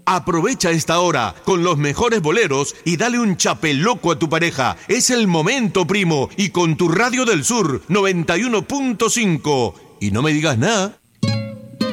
Aprovecha esta hora con los mejores boleros y dale un chapeloco a tu pareja. Es el momento, primo, y con tu Radio del Sur 91.5. Y no me digas nada.